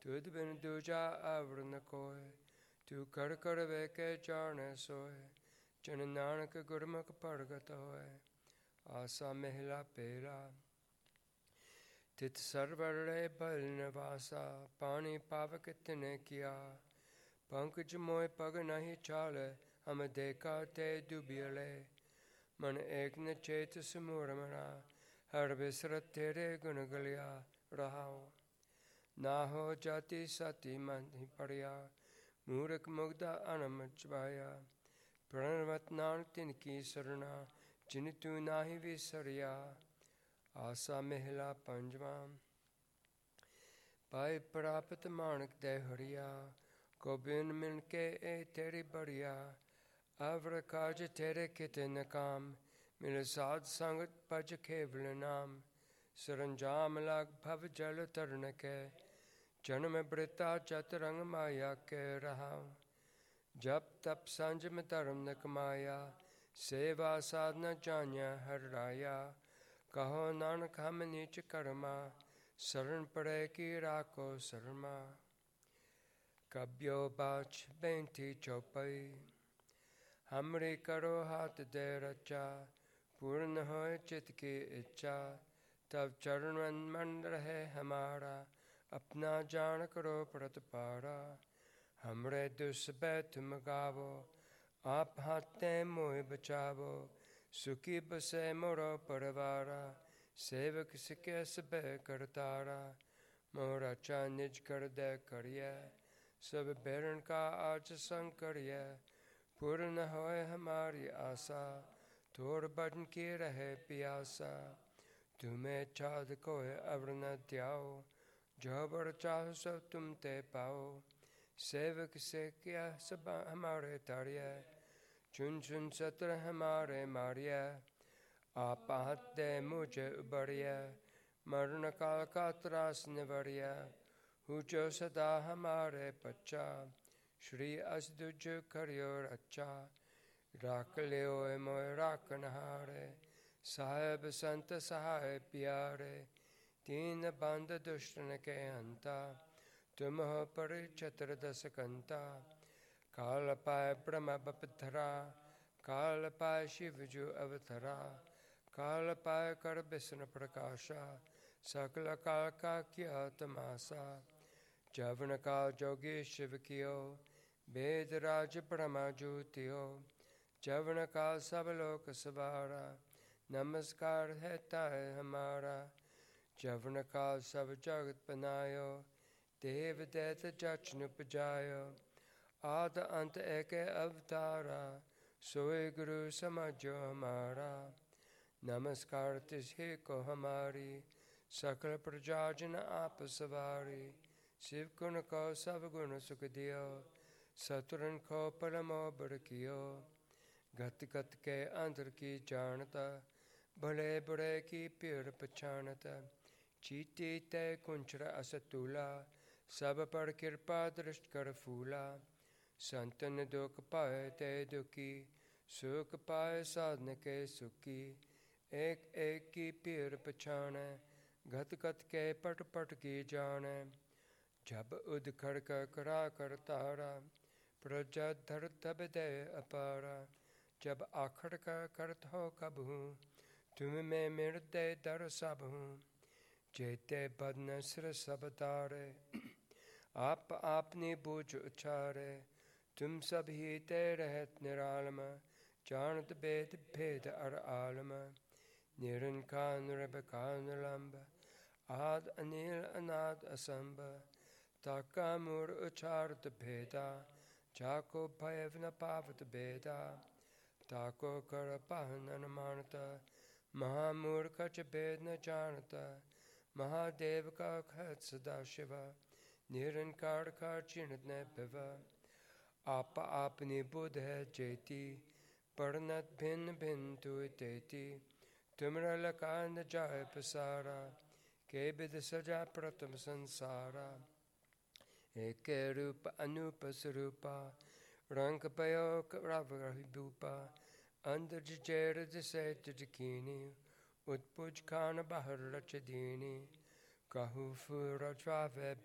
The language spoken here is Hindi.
तुद बिन दूजा अवर न कोय, तू कर कर वे के जाने सोय, जन नानक गुरमुख प्रगट होय। आसा महिला पहला, तित सरवरे बल निवासा, पानी पावक तिने किया, पंकज मोय पग नहीं चाले, हम देखा ते दुबियले, मन एक न चेत समूर मना, हर बिसरत तेरे गुण गलिया रहाओ। ना हो जाति सती मन ही पड़िया, मूर्ख मुग्धा अनम चबाया, प्रणवत नानक तिनकी सरना, जिन तू नाही विसरिया। आसा महिला पंजवा, पाए प्राप्त मानक दे हरिया, को बिन मिन के ए तेरी बढ़िया, अवर काज तेरे किते न काम, मिल साध संगत पज केवल नाम, सरंजाम लाग भव जल तरन के, जन्म बृता चतरंग माया के रहाओ। जप तप संजम धर्म न कमाया, सेवा साधना जान्या हर राया, कहो नानक हम नीच कर्मा, शरण पड़े की राखो शर्मा। कब्यो बाच बेंती चौपाई, हमरी करो हाथ दे रचा, पूर्ण होए चित की इच्छा, तब चरण मन रहे हमारा, अपना जान करो प्रतिपारा। हमरे दुष्बे तुम गावो, आप हाथे मोह बचावो, सुखी बसे मोरो परवारा, सेवक सिके सबे करतारा, मोरा चा निज कर दे करिए, सब बैरन का आज संग करिए, पूर्ण होए हमारी आशा, तोर बदन की रहे पियासा, तुम्हें चाँद कोय अवर न त्याओ, जो बर चाहो सब तुम ते पाओ, सेवक से क्या सब हमारे तारिया, चुन चुन सत्र हमारे मारिया, आप हाथ दे मुझे उबरिया, मरण काल का त्रास निवरिया, हुचो सदा हमारे पच्चा, श्री असदुज करियो रच्चा, राख लियो मोय राखन हारे, साहेब संत सहाय प्यारे, तीन बंद दुष्टन के अंता, तुम हो परि चतुर्दश कंता। काल पाए ब्रह्म बपधरा, काल पाए शिव जो अवतरा, काल पाए कर विष्णु प्रकाशा, सकल काल का किया तमाशा। जवन काल जोगी शिव कियो, वेद राज ब्रह्मा ज्योतियो, जवन काल सब लोक सवारा, नमस्कार है ताय हमारा। जवन काल सब जगत बनायो, देव दैत जचन उपजायो, आद अंत एक अवतारा, सोए गुरु समझो हमारा। नमस्कार तिसे को हमारी, सकल प्रजा जन आप सवारी, शिव गुण को सब गुण सुख दियो, सतुरन को परमो बर कियो, गत गत के अंतर की जानता, भले बुरे की पीर पछानता, चीती तय कुंचर असतूला, सब पर कृपा दृष्ट कर फूला, संतन दुख पाए ते दुखी, सुख पाए साधन के सुखी, एक एक की पीर पछाने, घत घत के पट पट की जाने, जब उद खड़क करा कर तारा, प्रजा धर तब दे अपारा, जब आखड़ का करत हो कब हूँ, तुम में मेर दे दर सब हूँ, जेते बदन सिर सब तारे, आप आपने बूझ उचारे, तुम सब ही ते रहत निरालम, जानत भेद भेद अर आलम, निरंकार निर्भकार निलंब, आद अनिल अनाद असंभ, ताका मूर उचारत भेदा, जाको भयव न पावत भेदा, ताको कर पाहन न मानता, महामूर कच भेद न जानता, महादेव का खत सदा शिवा, निरंकार का चिन्ह न भवा, आप आपनी बुध है चेती, पढ़नत भिन्न भिन्न तु तेती, तुमरा लका न जाय पसारा, के विद सजा प्रथम संसारा, एक रूप अनूप स्वरूपा, रंग पयो रव रूपा, अंदर जैर दिसे तिजकीनी, उत्पुज खान बाहर रच दीनी, कहु फुर रचवावे